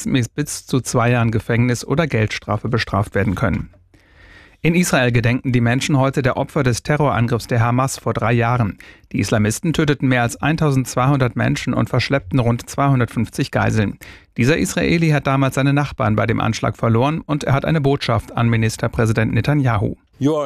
mit bis zu 2 Jahren Gefängnis oder Geldstrafe bestraft werden können. In Israel gedenken die Menschen heute der Opfer des Terrorangriffs der Hamas vor 3 Jahren. Die Islamisten töteten mehr als 1200 Menschen und verschleppten rund 250 Geiseln. Dieser Israeli hat damals seine Nachbarn bei dem Anschlag verloren und er hat eine Botschaft an Ministerpräsident Netanyahu.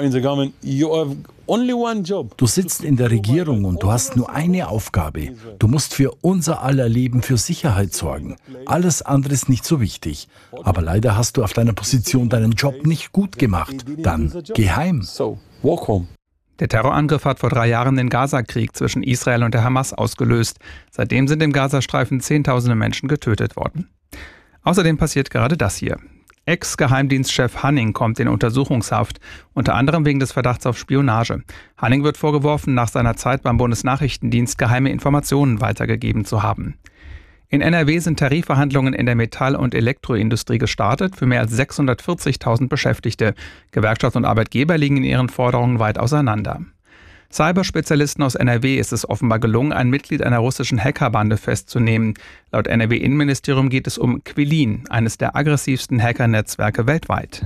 Du sitzt in der Regierung und du hast nur eine Aufgabe. Du musst für unser aller Leben für Sicherheit sorgen. Alles andere ist nicht so wichtig. Aber leider hast du auf deiner Position deinen Job nicht gut gemacht. Dann geh heim. Der Terrorangriff hat vor 3 Jahren den Gaza-Krieg zwischen Israel und der Hamas ausgelöst. Seitdem sind im Gazastreifen Zehntausende Menschen getötet worden. Außerdem passiert gerade das hier. Ex-Geheimdienstchef Hanning kommt in Untersuchungshaft, unter anderem wegen des Verdachts auf Spionage. Hanning wird vorgeworfen, nach seiner Zeit beim Bundesnachrichtendienst geheime Informationen weitergegeben zu haben. In NRW sind Tarifverhandlungen in der Metall- und Elektroindustrie gestartet für mehr als 640.000 Beschäftigte. Gewerkschaft und Arbeitgeber liegen in ihren Forderungen weit auseinander. Cyberspezialisten aus NRW ist es offenbar gelungen, ein Mitglied einer russischen Hackerbande festzunehmen. Laut NRW-Innenministerium geht es um Quilin, eines der aggressivsten Hackernetzwerke weltweit.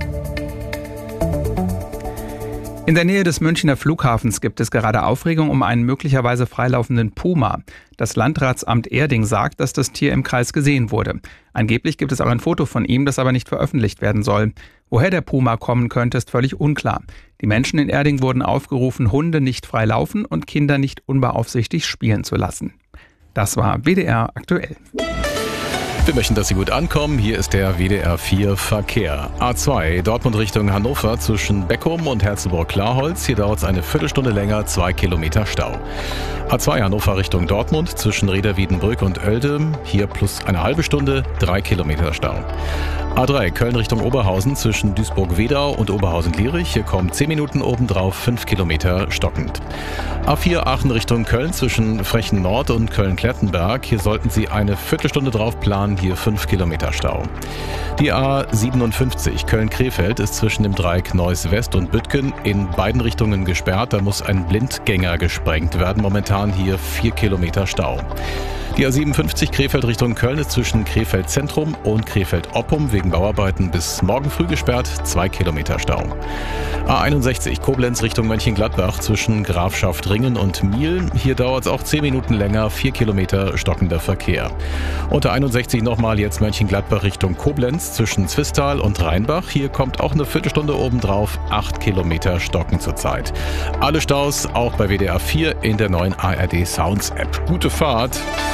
In der Nähe des Münchner Flughafens gibt es gerade Aufregung um einen möglicherweise freilaufenden Puma. Das Landratsamt Erding sagt, dass das Tier im Kreis gesehen wurde. Angeblich gibt es auch ein Foto von ihm, das aber nicht veröffentlicht werden soll. Woher der Puma kommen könnte, ist völlig unklar. Die Menschen in Erding wurden aufgerufen, Hunde nicht frei laufen und Kinder nicht unbeaufsichtigt spielen zu lassen. Das war WDR aktuell. Wir möchten, dass Sie gut ankommen. Hier ist der WDR 4 Verkehr. A2 Dortmund Richtung Hannover zwischen Beckum und Herzeburg-Klarholz. Hier dauert es eine Viertelstunde länger, 2 Kilometer Stau. A2 Hannover Richtung Dortmund zwischen Reda-Wiedenbrück und Oelde. Hier plus eine halbe Stunde, 3 Kilometer Stau. A3 Köln Richtung Oberhausen zwischen Duisburg-Wedau und Oberhausen-Lierich. Hier kommen 10 Minuten obendrauf, 5 Kilometer stockend. A4 Aachen Richtung Köln zwischen Frechen Nord und Köln-Klettenberg. Hier sollten Sie eine Viertelstunde drauf planen, hier 5 Kilometer Stau. Die A57 Köln-Krefeld ist zwischen dem Dreieck Neuss West und Büttgen in beiden Richtungen gesperrt. Da muss ein Blindgänger gesprengt werden. Momentan hier 4 Kilometer Stau. Die A57 Krefeld Richtung Köln ist zwischen Krefeld Zentrum und Krefeld Oppum wegen Bauarbeiten bis morgen früh gesperrt, 2 Kilometer Stau. A61 Koblenz Richtung Mönchengladbach zwischen Grafschaft-Ringen und Miel. Hier dauert es auch 10 Minuten länger, 4 Kilometer stockender Verkehr. Unter 61 nochmal jetzt Mönchengladbach Richtung Koblenz zwischen Zwistal und Rheinbach. Hier kommt auch eine Viertelstunde obendrauf, 8 Kilometer stocken zurzeit. Alle Staus auch bei WDR 4 in der neuen ARD Sounds App. Gute Fahrt!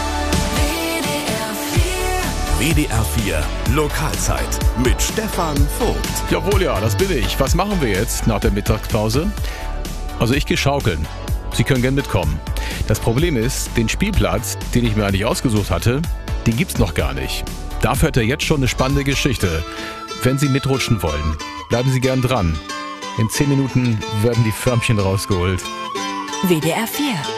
WDR 4 Lokalzeit mit Stefan Vogt. Jawohl, ja, das bin ich. Was machen wir jetzt nach der Mittagspause? Also ich gehe schaukeln. Sie können gern mitkommen. Das Problem ist, den Spielplatz, den ich mir eigentlich ausgesucht hatte, den gibt's noch gar nicht. Dafür hat er jetzt schon eine spannende Geschichte. Wenn Sie mitrutschen wollen, bleiben Sie gern dran. In 10 Minuten werden die Förmchen rausgeholt. WDR 4